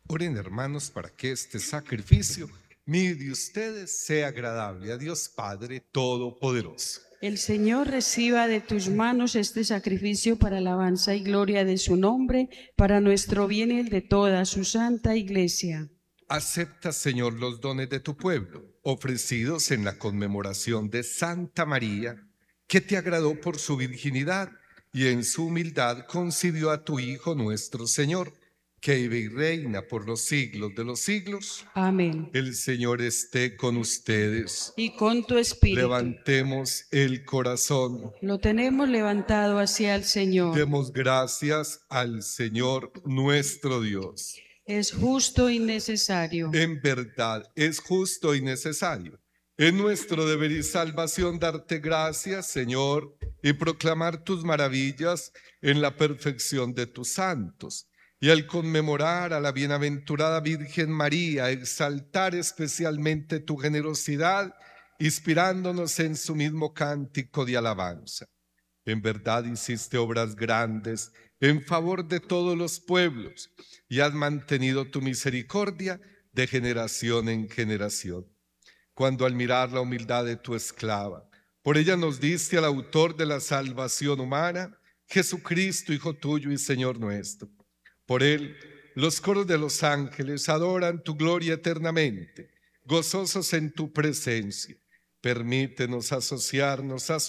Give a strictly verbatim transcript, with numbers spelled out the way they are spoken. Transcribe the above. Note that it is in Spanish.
Oren, hermanos, para que este sacrificio mío y de ustedes sea agradable a Dios Padre Todopoderoso. El Señor reciba de tus manos este sacrificio para alabanza y gloria de su nombre, para nuestro bien y el de toda su santa iglesia. Acepta, Señor, los dones de tu pueblo, ofrecidos en la conmemoración de Santa María, que te agradó por su virginidad y en su humildad concibió a tu Hijo nuestro Señor, que vive y reina por los siglos de los siglos. Amén. El Señor esté con ustedes. Y con tu espíritu. Levantemos el corazón. Lo tenemos levantado hacia el Señor. Demos gracias al Señor nuestro Dios. Es justo y necesario. En verdad, es justo y necesario. Es nuestro deber y salvación darte gracias, Señor, y proclamar tus maravillas en la perfección de tus santos. Y al conmemorar a la bienaventurada Virgen María, exaltar especialmente tu generosidad, inspirándonos en su mismo cántico de alabanza. En verdad hiciste obras grandes en favor de todos los pueblos y has mantenido tu misericordia de generación en generación. Cuando al mirar la humildad de tu esclava, por ella nos diste al autor de la salvación humana, Jesucristo, Hijo tuyo y Señor nuestro. Por él, los coros de los ángeles adoran tu gloria eternamente, gozosos en tu presencia. Permítenos asociarnos a su